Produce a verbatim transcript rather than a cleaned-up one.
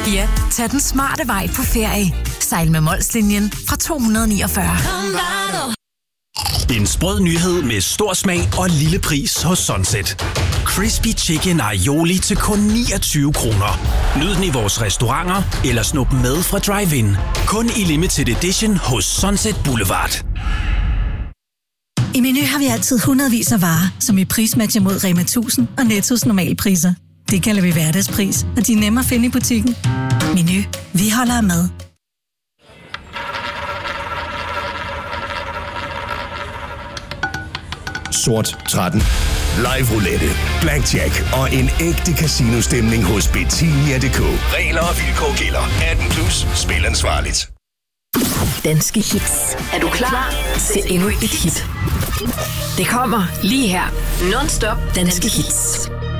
Ja, tag den smarte vej på ferie. Sejl med Molslinjen fra to hundrede niogfyrre. En sprød nyhed med stor smag og lille pris hos Sunset. Crispy Chicken Aioli til kun niogtyve kroner. Nyd den i vores restauranter eller snup med fra drive-in. Kun i limited edition hos Sunset Boulevard. I Meny har vi altid hundredvis af varer, som vi prismatcher mod Rema tusind og Nettos normale priser. Det kalder vi hverdagspris, og de er nemme at finde i butikken. Meny. Vi holder af mad. Sort tretten. Live roulette, blackjack og en ægte casino-stemning hos Betinia punktum d k. Regler og vilkår gælder. atten plus. Spil ansvarligt. Danske hits. Er du klar til endnu et hit? Det kommer lige her. Non-stop danske hits.